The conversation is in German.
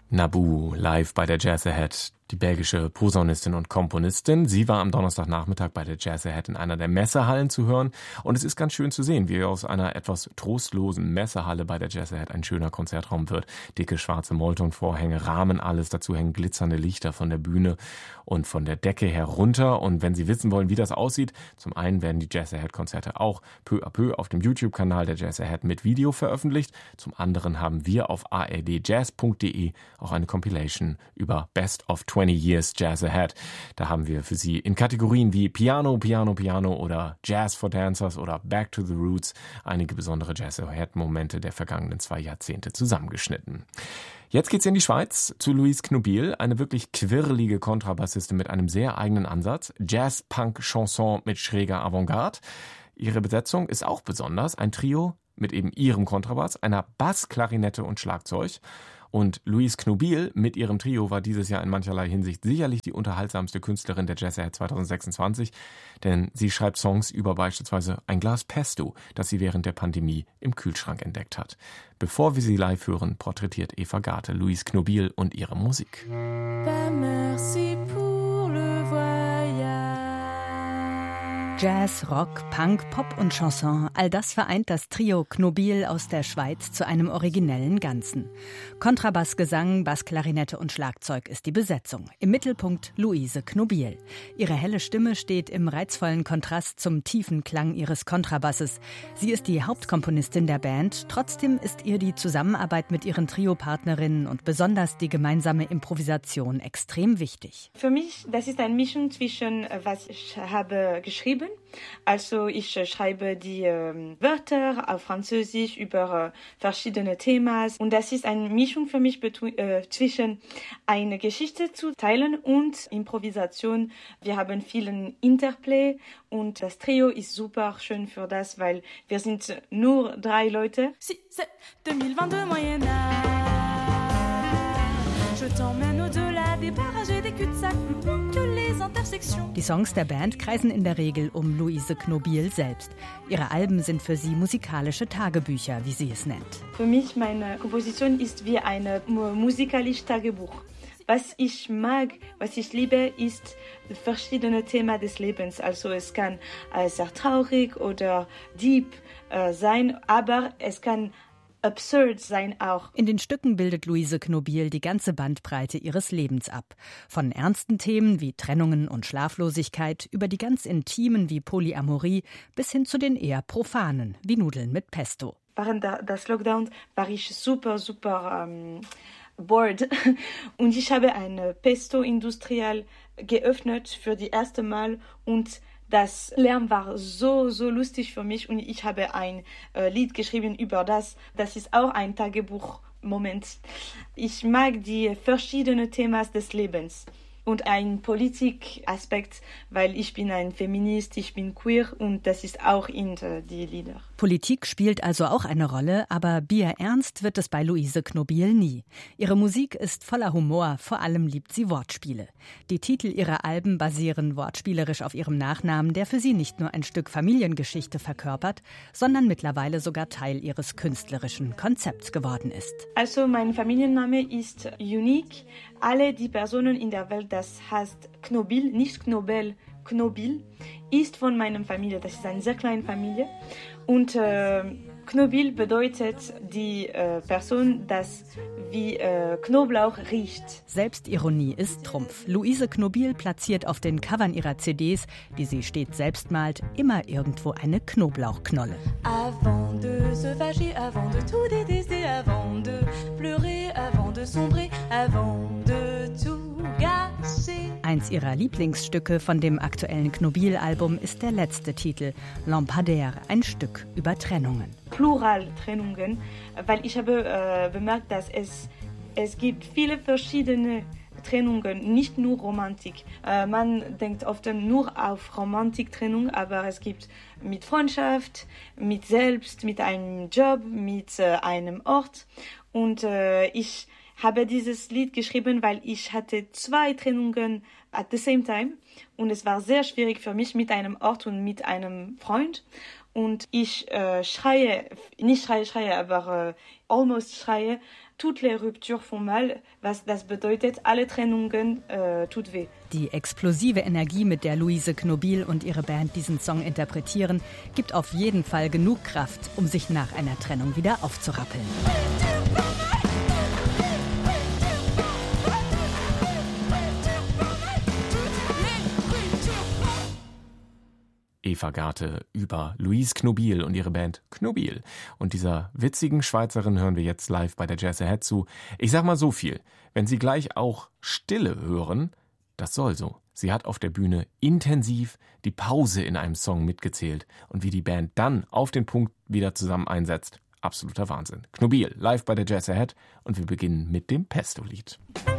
Naboo live bei der Jazz Ahead. Die belgische Posaunistin und Komponistin. Sie war am Donnerstagnachmittag bei der Jazz Ahead in einer der Messehallen zu hören. Und es ist ganz schön zu sehen, wie aus einer etwas trostlosen Messehalle bei der Jazz Ahead ein schöner Konzertraum wird. Dicke schwarze Moltonvorhänge rahmen alles. Dazu hängen glitzernde Lichter von der Bühne und von der Decke herunter. Und wenn Sie wissen wollen, wie das aussieht, zum einen werden die Jazz Ahead Konzerte auch peu à peu auf dem YouTube-Kanal der Jazz Ahead mit Video veröffentlicht. Zum anderen haben wir auf ardjazz.de auch eine Compilation über Best of 20 Years Jazz Ahead. Da haben wir für Sie in Kategorien wie Piano, Piano, Piano oder Jazz for Dancers oder Back to the Roots einige besondere Jazz Ahead-Momente der vergangenen 2 Jahrzehnte zusammengeschnitten. Jetzt geht's in die Schweiz zu Louise Knobil, eine wirklich quirlige Kontrabassistin mit einem sehr eigenen Ansatz. Jazz-Punk-Chanson mit schräger Avantgarde. Ihre Besetzung ist auch besonders. Ein Trio mit eben ihrem Kontrabass, einer Bassklarinette und Schlagzeug. Und Louise Knobil mit ihrem Trio war dieses Jahr in mancherlei Hinsicht sicherlich die unterhaltsamste Künstlerin der Jazz Ahead 2026, denn sie schreibt Songs über beispielsweise ein Glas Pesto, das sie während der Pandemie im Kühlschrank entdeckt hat. Bevor wir sie live hören, porträtiert Eva Garte Louise Knobil und ihre Musik. Merci pour le voyage. Jazz, Rock, Punk, Pop und Chanson, all das vereint das Trio Knobil aus der Schweiz zu einem originellen Ganzen. Kontrabass, Gesang, Bassklarinette und Schlagzeug ist die Besetzung. Im Mittelpunkt Louise Knobil. Ihre helle Stimme steht im reizvollen Kontrast zum tiefen Klang ihres Kontrabasses. Sie ist die Hauptkomponistin der Band, trotzdem ist ihr die Zusammenarbeit mit ihren Trio-Partnerinnen und besonders die gemeinsame Improvisation extrem wichtig. Für mich, das ist eine Mischung zwischen, was ich habe geschrieben. Also ich schreibe die Wörter auf Französisch über verschiedene Themen und das ist eine Mischung für mich zwischen eine Geschichte zu teilen und Improvisation. Wir haben vielen Interplay und das Trio ist super schön für das, weil wir sind nur 3 Leute. 6, 7, 2022 Moyen Âge. Je t'emmène au-delà des barrages et des cul-de-sac que les intersections. Die Songs der Band kreisen in der Regel um Louise Knobil selbst. Ihre Alben sind für sie musikalische Tagebücher, wie sie es nennt. Für mich, meine Komposition ist wie ein musikalisches Tagebuch. Was ich mag, was ich liebe, ist verschiedene Themen des Lebens. Also es kann sehr traurig oder deep sein, aber es kann absurd sein auch. In den Stücken bildet Louise Knobil die ganze Bandbreite ihres Lebens ab. Von ernsten Themen wie Trennungen und Schlaflosigkeit über die ganz intimen wie Polyamorie bis hin zu den eher profanen wie Nudeln mit Pesto. Während des Lockdown war ich super bored und ich habe eine Pesto industrial geöffnet für die erste Mal und das Lärm war so lustig für mich und ich habe ein Lied geschrieben über das. Das ist auch ein Tagebuchmoment. Ich mag die verschiedenen Themen des Lebens und ein Politikaspekt, weil ich bin ein Feminist, ich bin queer und das ist auch in die Lieder. Politik spielt also auch eine Rolle, aber bierernst wird es bei Louise Knobil nie. Ihre Musik ist voller Humor, vor allem liebt sie Wortspiele. Die Titel ihrer Alben basieren wortspielerisch auf ihrem Nachnamen, der für sie nicht nur ein Stück Familiengeschichte verkörpert, sondern mittlerweile sogar Teil ihres künstlerischen Konzepts geworden ist. Also mein Familienname ist unique. Alle die Personen in der Welt, das heißt Knobil, nicht Knobel, Knobil, ist von meiner Familie. Das ist eine sehr kleine Familie. Und Knobil bedeutet die Person, das wie Knoblauch riecht. Selbstironie ist Trumpf. Louise Knobil platziert auf den Covern ihrer CDs, die sie stets selbst malt, immer irgendwo eine Knoblauchknolle. Avant de se fâcher, avant de tout détester, avant de pleurer, avant de sombrer, avant de tout gâcher. Eins ihrer Lieblingsstücke von dem aktuellen Knobil-Album ist der letzte Titel, Lampadaire, ein Stück über Trennungen. Plural-Trennungen, weil ich habe bemerkt, dass es gibt viele verschiedene Trennungen, nicht nur Romantik. Man denkt oft nur auf Romantiktrennung, aber es gibt mit Freundschaft, mit Selbst, mit einem Job, mit einem Ort. Und ich habe dieses Lied geschrieben, weil ich hatte 2 Trennungen at the same time und es war sehr schwierig für mich mit einem Ort und mit einem Freund. und ich schreie, aber almost schreie, toutes les ruptures font mal, was das bedeutet, alle Trennungen tut weh. Die explosive Energie, mit der Luise Knobiel und ihre Band diesen Song interpretieren, gibt auf jeden Fall genug Kraft, um sich nach einer Trennung wieder aufzurappeln. Eva Garte über Luise Knobiel und ihre Band Knobiel. Und dieser witzigen Schweizerin hören wir jetzt live bei der Jazz Ahead zu. Ich sag mal so viel, wenn Sie gleich auch Stille hören, das soll so. Sie hat auf der Bühne intensiv die Pause in einem Song mitgezählt und wie die Band dann auf den Punkt wieder zusammen einsetzt. Absoluter Wahnsinn. Knobiel live bei der Jazz Ahead und wir beginnen mit dem Pesto-Lied.